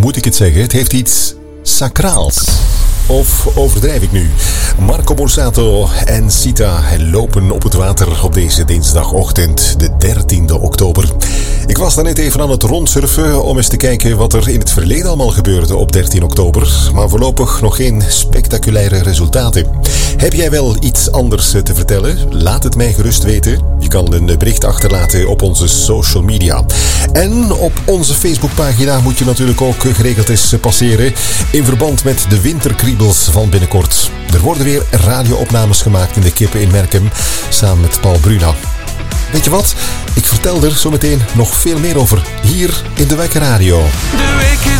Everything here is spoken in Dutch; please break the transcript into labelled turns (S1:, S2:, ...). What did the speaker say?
S1: moet ik het zeggen? Het heeft iets sacraals. Of overdrijf ik nu? Marco Borsato en Sita lopen op het water op deze dinsdagochtend, de 13e oktober. Ik was daarnet even aan het rondsurfen om eens te kijken wat er in het verleden allemaal gebeurde op 13 oktober. Maar voorlopig nog geen spectaculaire resultaten. Heb jij wel iets anders te vertellen? Laat het mij gerust weten. Je kan een bericht achterlaten op onze social media. En op onze Facebookpagina moet je natuurlijk ook geregeld eens passeren in verband met de winterkriebels van binnenkort. Er worden weer radioopnames gemaakt in de Kippen in Merkem samen met Paul Bruna. Weet je wat? Ik vertel er zo meteen nog veel meer over hier in de Wekker Radio.